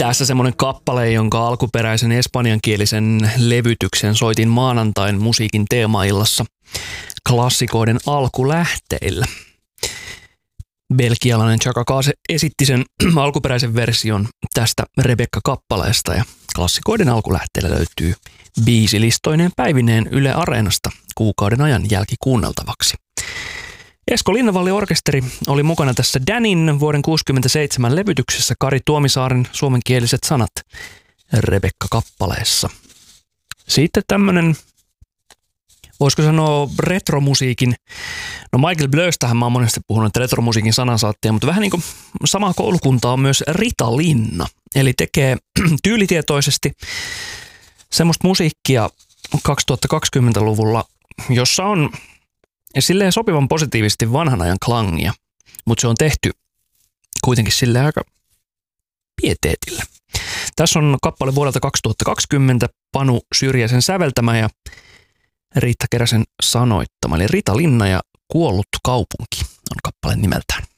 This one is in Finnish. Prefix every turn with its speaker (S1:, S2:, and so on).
S1: Tässä semmoinen kappale, jonka alkuperäisen espanjankielisen levytyksen soitin maanantain musiikin teemaillassa klassikoiden alkulähteillä. Belgialainen Chaka Kase esitti sen alkuperäisen version tästä Rebekka-kappaleesta ja klassikoiden alkulähteellä löytyy biisilistoineen päivineen Yle Areenasta kuukauden ajan jälkikuunneltavaksi. Esko Linnavalli-orkesteri oli mukana tässä Danin vuoden 1967 levytyksessä Kari Tuomisaaren suomenkieliset sanat Rebekka-kappaleessa. Sitten tämmönen, voisiko sanoa retromusiikin, no Michael Blöstähän mä oon monesti puhunut, että retromusiikin sanansaattia, mutta vähän niin kuin samaa koulukuntaa on myös Rita Linna. Eli tekee tyylitietoisesti semmoista musiikkia 2020-luvulla, jossa on silleen sopivan positiivisesti vanhan ajan klangia, mutta se on tehty kuitenkin silleen aika pieteetillä. Tässä on kappale vuodelta 2020, Panu Syrjäsen säveltämä ja Riitta Keräsen sanoittama, eli Rita Linna ja Kuollut kaupunki on kappaleen nimeltään.